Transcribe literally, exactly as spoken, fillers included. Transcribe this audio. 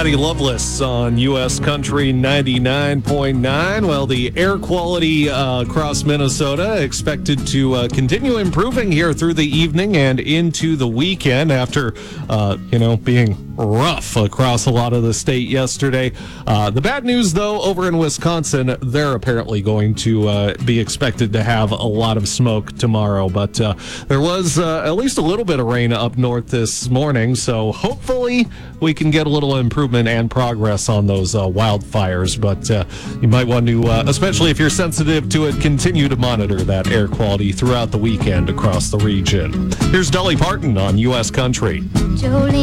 Patty Loveless on U S Country ninety-nine point nine. Well, the air quality uh, across Minnesota expected to uh, continue improving here through the evening and into the weekend after, uh, you know, being rough across a lot of the state yesterday. Uh, the bad news, though, over in Wisconsin, they're apparently going to uh, be expected to have a lot of smoke tomorrow. But uh, there was uh, at least a little bit of rain up north this morning, so hopefully we can get a little improvement and progress on those uh, wildfires. But uh, you might want to, uh, especially if you're sensitive to it, continue to monitor that air quality throughout the weekend across the region. Here's Dolly Parton on U S Country. Jolene.